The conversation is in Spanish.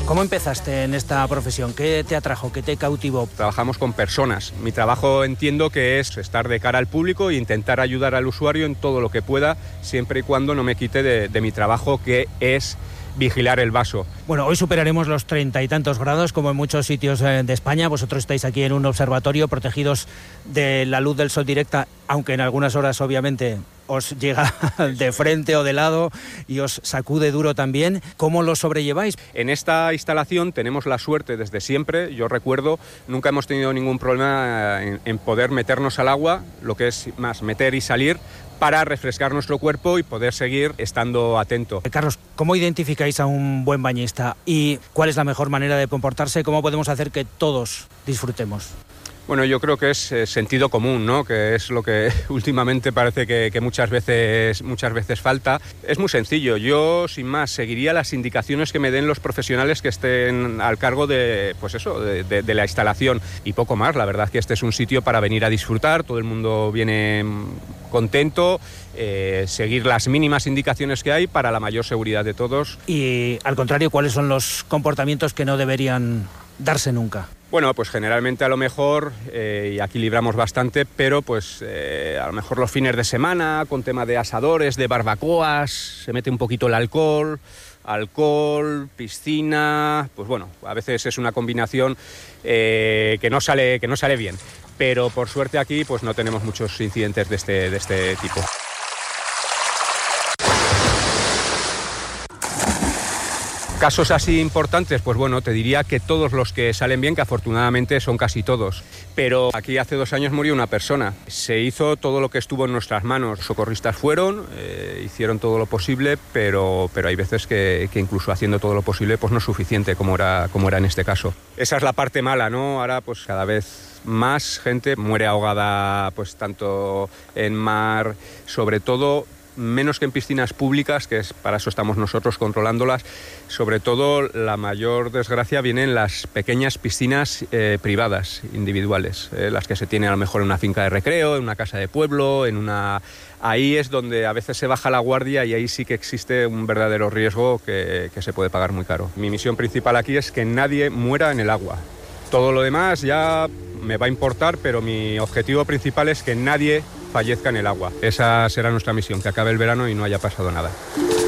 ¿Cómo empezaste en esta profesión? ¿Qué te atrajo? ¿Qué te cautivó? Trabajamos con personas. Mi trabajo entiendo que es estar de cara al público e intentar ayudar al usuario en todo lo que pueda, siempre y cuando no me quite de mi trabajo, que es vigilar el vaso. Bueno, hoy superaremos los 30 y tantos grados, como en muchos sitios de España. Vosotros estáis aquí en un observatorio, protegidos de la luz del sol directa, aunque en algunas horas, obviamente, os llega de frente o de lado y os sacude duro también. ¿Cómo lo sobrelleváis? En esta instalación tenemos la suerte desde siempre, yo recuerdo, nunca hemos tenido ningún problema en poder meternos al agua, lo que es más meter y salir, para refrescar nuestro cuerpo y poder seguir estando atento. Carlos, ¿cómo identificáis a un buen bañista y cuál es la mejor manera de comportarse? ¿Cómo podemos hacer que todos disfrutemos? Bueno, yo creo que es sentido común, ¿no? Que es lo que últimamente parece que muchas veces falta. Es muy sencillo. Yo, sin más, seguiría las indicaciones que me den los profesionales que estén al cargo de la instalación y poco más. La verdad es que este es un sitio para venir a disfrutar. Todo el mundo viene contento. Seguir las mínimas indicaciones que hay para la mayor seguridad de todos. Y, al contrario, ¿cuáles son los comportamientos que no deberían darse nunca? Bueno, pues generalmente a lo mejor, y aquí libramos bastante, pero pues a lo mejor los fines de semana, con tema de asadores, de barbacoas, se mete un poquito el alcohol, piscina, pues bueno, a veces es una combinación que no sale bien, pero por suerte aquí pues no tenemos muchos incidentes de este tipo. Casos así importantes, pues bueno, te diría que todos los que salen bien, que afortunadamente son casi todos. Pero aquí hace 2 años murió una persona. Se hizo todo lo que estuvo en nuestras manos. Los socorristas fueron, hicieron todo lo posible, pero hay veces que incluso haciendo todo lo posible pues no es suficiente, como era en este caso. Esa es la parte mala, ¿no? Ahora pues cada vez más gente muere ahogada, pues tanto en mar, sobre todo, menos que en piscinas públicas, que es para eso estamos nosotros controlándolas. Sobre todo la mayor desgracia viene en las pequeñas piscinas privadas, individuales, las que se tienen a lo mejor en una finca de recreo, en una casa de pueblo, ahí es donde a veces se baja la guardia y ahí sí que existe un verdadero riesgo que se puede pagar muy caro. Mi misión principal aquí es que nadie muera en el agua. Todo lo demás ya me va a importar, pero mi objetivo principal es que nadie fallezca en el agua. Esa será nuestra misión, que acabe el verano y no haya pasado nada.